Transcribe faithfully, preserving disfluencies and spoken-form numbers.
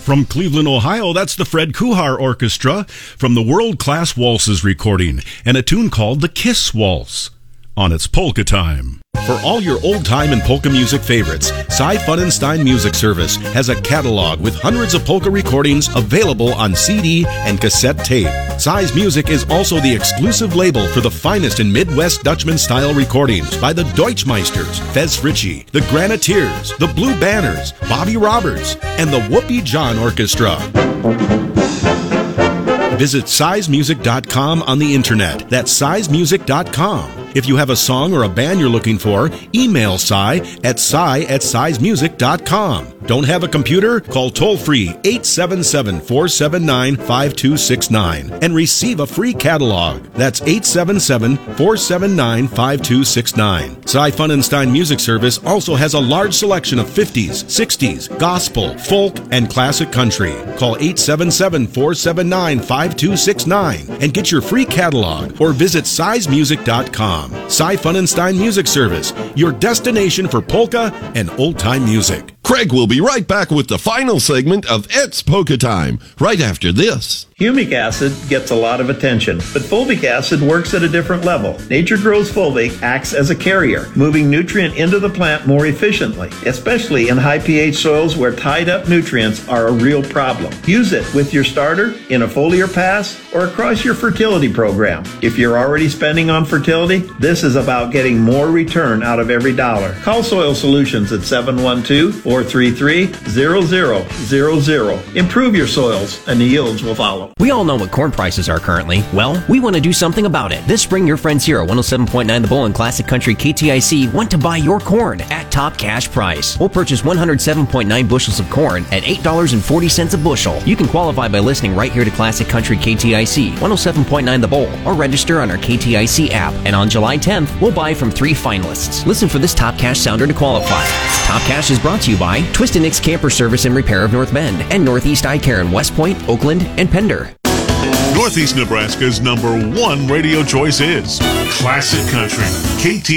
From Cleveland, Ohio, that's the Fred Kuhar Orchestra from the World Class Waltzes recording and a tune called the Kiss Waltz on its Polka Time. For all your old-time and polka music favorites, Cy Funenstein Music Service has a catalog with hundreds of polka recordings available on C D and cassette tape. Cy's Music is also the exclusive label for the finest in Midwest Dutchman-style recordings by the Deutschmeisters, Fez Fritchie, the Graniteers, the Blue Banners, Bobby Roberts, and the Whoopie John Orchestra. Visit size music dot com on the internet. That's size music dot com. If you have a song or a band you're looking for, email Cy at cy at size music dot com. Don't have a computer? Call toll-free eight seven seven, four seven nine, five two six nine and receive a free catalog. That's eight seven seven, four seven nine, five two six nine. Cy Funenstein Music Service also has a large selection of fifties, sixties, gospel, folk, and classic country. Call eight seven seven, four seven nine, five two six nine and get your free catalog or visit size music dot com. Cy Funenstein Music Service, your destination for polka and old-time music. Craig will be right back with the final segment of It's Polka Time, right after this. Humic acid gets a lot of attention, but fulvic acid works at a different level. Nature Grows Fulvic acts as a carrier, moving nutrient into the plant more efficiently, especially in high pH soils where tied-up nutrients are a real problem. Use it with your starter, in a foliar pass, or across your fertility program. If you're already spending on fertility, this is about getting more return out of every dollar. Call Soil Solutions at seven one two, four three three, zero zero zero zero. Improve your soils and the yields will follow. We all know what corn prices are currently. Well, we want to do something about it. This spring, your friends here at one oh seven point nine The Bull and Classic Country K T I C want to buy your corn at top cash price. We'll purchase one hundred seven point nine bushels of corn at eight dollars and forty cents a bushel. You can qualify by listening right here to Classic Country K T I C, one oh seven point nine The Bull, or register on our K T I C app. And on July tenth, we'll buy from three finalists. Listen for this top cash sounder to qualify. Top Cash is brought to you by Twist and Nix Camper Service and Repair of North Bend and Northeast Eye Care in West Point, Oakland, and Pender. Northeast Nebraska's number one radio choice is Classic Country, K T